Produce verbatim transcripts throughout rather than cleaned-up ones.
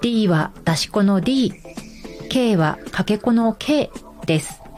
D は出し子の D、K はかけ子の K です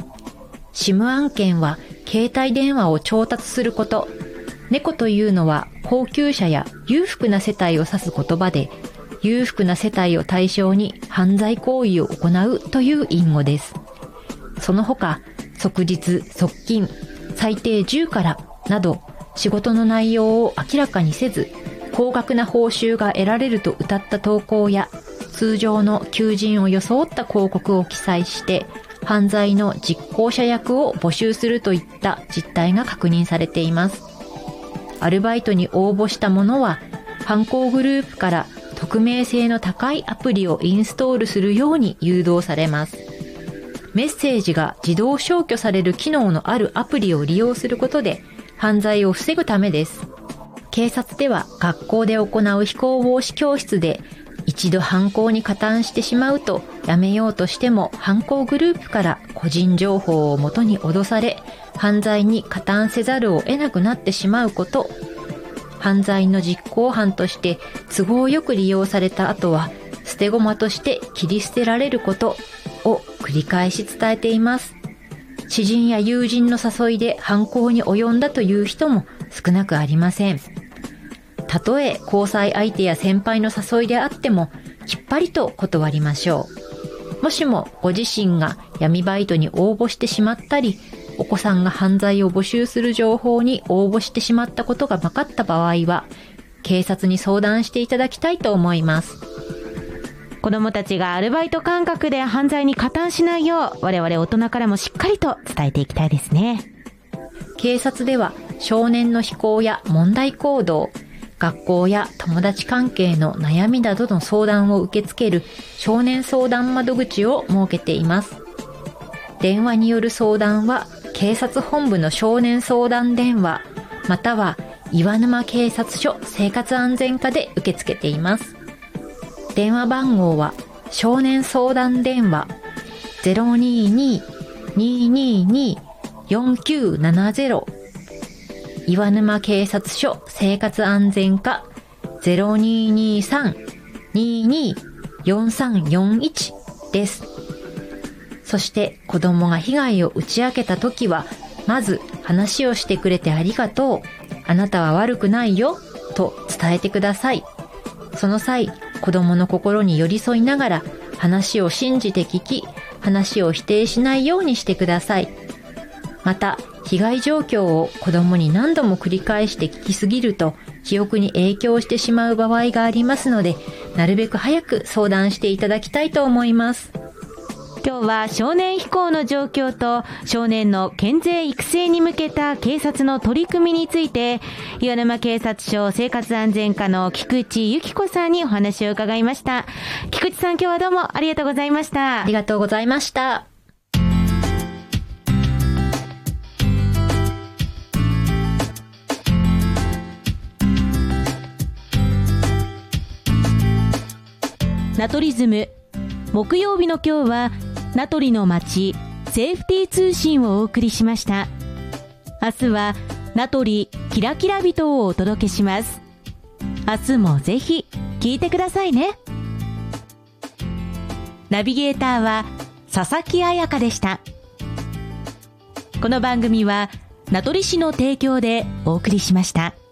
。SIM 案件は携帯電話を調達すること。猫というのは高級車や裕福な世帯を指す言葉で、裕福な世帯を対象に犯罪行為を行うという隠語です。その他、即日、即金、最低じゅうからなど、仕事の内容を明らかにせず、高額な報酬が得られると謳った投稿や、通常の求人を装った広告を記載して、犯罪の実行者役を募集するといった実態が確認されています。アルバイトに応募した者は、犯行グループから匿名性の高いアプリをインストールするように誘導されます。メッセージが自動消去される機能のあるアプリを利用することで、犯罪を防ぐためです。警察では学校で行う非行防止教室で、一度犯行に加担してしまうとやめようとしても犯行グループから個人情報をもとに脅され、犯罪に加担せざるを得なくなってしまうこと、犯罪の実行犯として都合よく利用された後は捨て駒として切り捨てられることを繰り返し伝えています。知人や友人の誘いで犯行に及んだという人も少なくありません。たとえ交際相手や先輩の誘いであってもきっぱりと断りましょう。もしもご自身が闇バイトに応募してしまったり、お子さんが犯罪を募集する情報に応募してしまったことが分かった場合は、警察に相談していただきたいと思います。 子どもたちがアルバイト感覚で犯罪に加担しないよう、我々大人からもしっかりと伝えていきたいですね。 警察では少年の非行や問題行動、学校や友達関係の悩みなどの相談を受け付ける少年相談窓口を設けています。電話による相談は警察本部の少年相談電話、または岩沼警察署生活安全課で受け付けています。電話番号は少年相談電話 ゼロにーにーにーにーにーよんきゅうななゼロ、岩沼警察署生活安全課 ゼロにーにーさん にーにーよんさんよんいち です。そして子供が被害を打ち明けたときは、まず話をしてくれてありがとう、あなたは悪くないよと伝えてください。その際、子供の心に寄り添いながら話を信じて聞き、話を否定しないようにしてください。また、被害状況を子供に何度も繰り返して聞きすぎると記憶に影響してしまう場合がありますので、なるべく早く相談していただきたいと思います。 今日は少年非行の状況と少年の健全育成に向けた警察の取り組みについて、岩沼警察署生活安全課の菊池由紀子さんにお話を伺いました。菊池さん、今日はどうもありがとうございました。 ありがとうございました。 ナトリズム、木曜日の今日は名取の街セーフティー通信をお送りしました。明日は名取キラキラ人をお届けします。明日もぜひ聞いてくださいね。ナビゲーターは佐々木彩香でした。この番組は名取市の提供でお送りしました。